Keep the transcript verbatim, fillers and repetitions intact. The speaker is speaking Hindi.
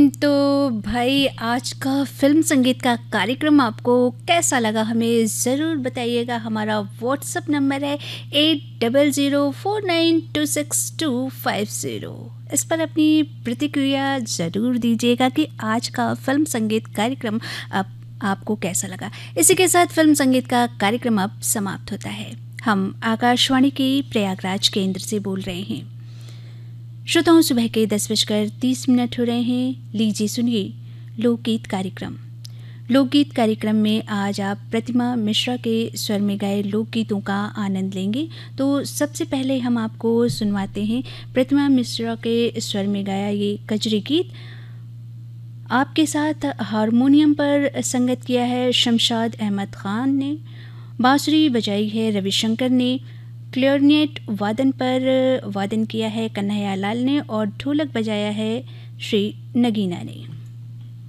तो भाई आज का फिल्म संगीत का कार्यक्रम आपको कैसा लगा हमें ज़रूर बताइएगा। हमारा व्हाट्सअप नंबर है eight double zero four nine to six to five zero. इस पर अपनी प्रतिक्रिया ज़रूर दीजिएगा कि आज का फिल्म संगीत कार्यक्रम आप, आपको कैसा लगा। इसी के साथ फिल्म संगीत का कार्यक्रम अब समाप्त होता है। हम आकाशवाणी के प्रयागराज केंद्र से बोल रहे हैं। श्रोताओं, सुबह के दस बजकर तीस मिनट हो रहे हैं। लीजिए सुनिए लोकगीत कार्यक्रम। लोकगीत कार्यक्रम में आज आप प्रतिमा मिश्रा के स्वर में गाए लोकगीतों का आनंद लेंगे। तो सबसे पहले हम आपको सुनवाते हैं प्रतिमा मिश्रा के स्वर में गाया ये कजरी गीत। आपके साथ हारमोनियम पर संगत किया है शमशाद अहमद खान ने, बांसुरी बजाई है रविशंकर ने, क्लैरिनेट वादन पर वादन किया है कन्हैया लाल ने और ढोलक बजाया है श्री नगीना ने।